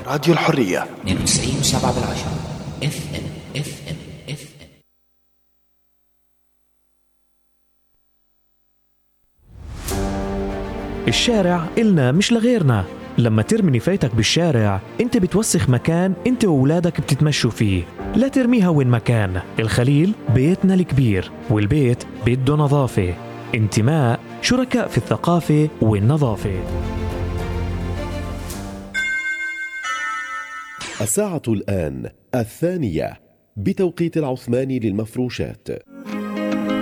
راديو الحرية 92.7 FM. الشارع إلنا مش لغيرنا. لما ترمي نفايتك بالشارع انت بتوسخ مكان انت وولادك بتتمشوا فيه. لا ترميها وين مكان. الخليل بيتنا الكبير، والبيت بده نظافة. انتماء، شركاء في الثقافة والنظافة. الساعة الآن 2:00 بتوقيت العثماني للمفروشات.